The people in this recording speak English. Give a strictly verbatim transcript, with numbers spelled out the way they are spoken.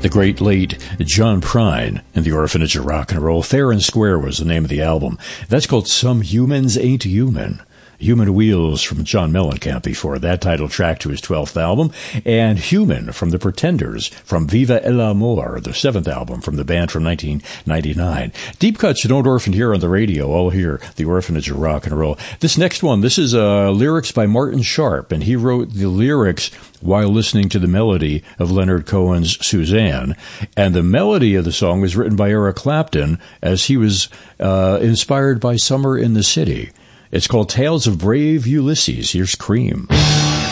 The great late John Prine and the Orphanage of Rock and Roll. Fair and Square was the name of the album. That's called Some Humans Ain't Human. Human Wheels from John Mellencamp before that, title track to his twelfth album, and Human from the Pretenders from Viva el Amor, the seventh album from the band from nineteen ninety-nine. Deep cuts you don't orphan here on the radio, all here, the Orphanage of Rock and Roll. This next one, this is uh, lyrics by Martin Sharp, and he wrote the lyrics while listening to the melody of Leonard Cohen's Suzanne. And the melody of the song was written by Eric Clapton as he was uh, inspired by Summer in the City. It's called Tales of Brave Ulysses. Here's Cream.